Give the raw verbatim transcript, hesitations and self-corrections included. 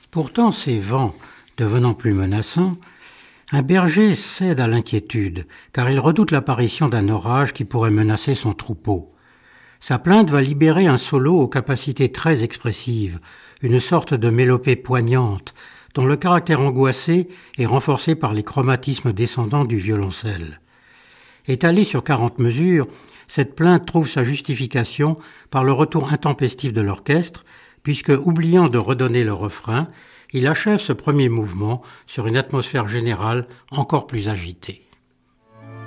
Pourtant, ces vents devenant plus menaçants, un berger cède à l'inquiétude, car il redoute l'apparition d'un orage qui pourrait menacer son troupeau. Sa plainte va libérer un solo aux capacités très expressives, une sorte de mélopée poignante, dont le caractère angoissé est renforcé par les chromatismes descendants du violoncelle. Étalée sur quarante mesures, cette plainte trouve sa justification par le retour intempestif de l'orchestre, puisque, oubliant de redonner le refrain, il achève ce premier mouvement sur une atmosphère générale encore plus agitée.